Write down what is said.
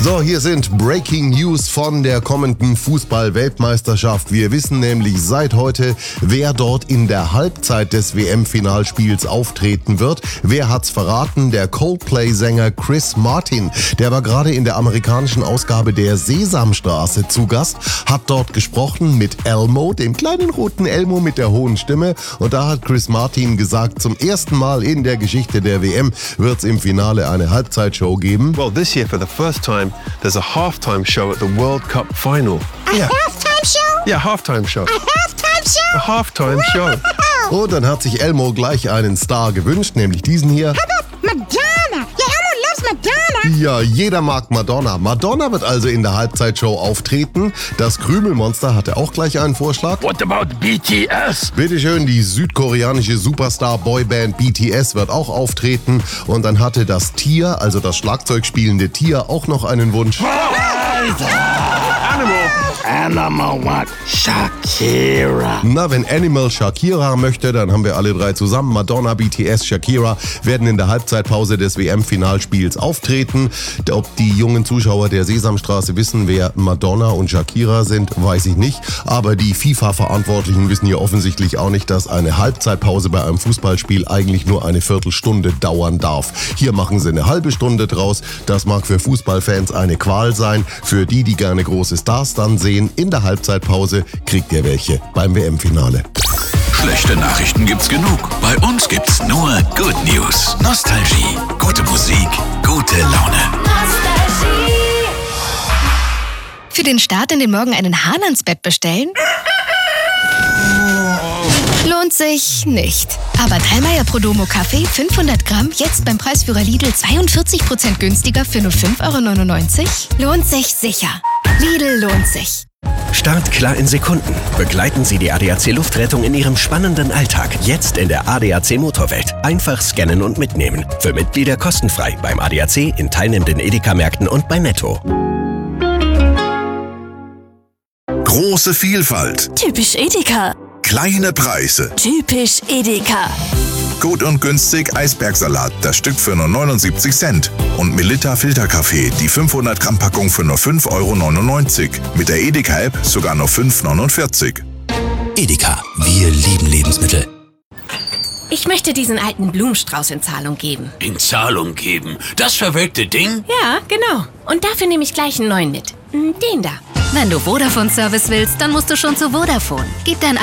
So, hier sind Breaking News von der kommenden Fußball-Weltmeisterschaft. Wir wissen nämlich seit heute, wer dort in der Halbzeit des WM-Finalspiels auftreten wird. Wer hat's verraten? Der Coldplay-Sänger Chris Martin. Der war gerade in der amerikanischen Ausgabe der Sesamstraße zu Gast, hat dort gesprochen mit Elmo, dem kleinen roten Elmo mit der hohen Stimme. Und da hat Chris Martin gesagt, zum ersten Mal in der Geschichte der WM wird's im Finale eine Halbzeitshow geben. Well, this year for the first time, there's a halftime show at the World Cup final. Halftime show? Yeah, halftime show. A halftime show? A halftime show. Und dann hat sich Elmo gleich einen Star gewünscht, nämlich diesen hier. Madonna! Yeah, Elmo loves Madonna! Ja, jeder mag Madonna. Madonna wird also in der Halbzeitshow auftreten. Das Krümelmonster hatte auch gleich einen Vorschlag. What about BTS? Bitteschön, die südkoreanische Superstar-Boyband BTS wird auch auftreten. Und dann hatte das Tier, also das Schlagzeug spielende Tier, auch noch einen Wunsch. Animal what? Shakira. Na, wenn Animal Shakira möchte, dann haben wir alle drei zusammen. Madonna, BTS, Shakira werden in der Halbzeitpause des WM-Finalspiels auftreten. Ob die jungen Zuschauer der Sesamstraße wissen, wer Madonna und Shakira sind, weiß ich nicht. Aber die FIFA-Verantwortlichen wissen hier offensichtlich auch nicht, dass eine Halbzeitpause bei einem Fußballspiel eigentlich nur eine Viertelstunde dauern darf. Hier machen sie eine halbe Stunde draus. Das mag für Fußballfans eine Qual sein. Für die gerne große Stars dann sehen, in der Halbzeitpause kriegt ihr welche beim WM-Finale. Schlechte Nachrichten gibt's genug. Bei uns gibt's nur Good News. Nostalgie, gute Musik, gute Laune. Für den Start in den Morgen einen Hahn ans Bett bestellen? Lohnt sich nicht. Aber Dallmayr Prodomo Kaffee 500 Gramm jetzt beim Preisführer Lidl 42% günstiger für nur 5,99 €? Lohnt sich sicher. Lidl lohnt sich. Start klar in Sekunden. Begleiten Sie die ADAC Luftrettung in Ihrem spannenden Alltag. Jetzt in der ADAC Motorwelt. Einfach scannen und mitnehmen. Für Mitglieder kostenfrei beim ADAC, in teilnehmenden Edeka-Märkten und bei Netto. Große Vielfalt, Typisch Edeka. kleine Preise. Typisch Edeka. Gut und günstig Eisbergsalat, das Stück für nur 79 Cent. Und Melitta Filterkaffee, die 500 Gramm Packung für nur 5,99 €. Mit der Edeka-App sogar nur 5,49 €. Edeka. Wir lieben Lebensmittel. Ich möchte diesen alten Blumenstrauß in Zahlung geben. In Zahlung geben? Das verwelkte Ding? Ja, genau. Und dafür nehme ich gleich einen neuen mit. Den da. Wenn du Vodafone-Service willst, dann musst du schon zu Vodafone. Gib dein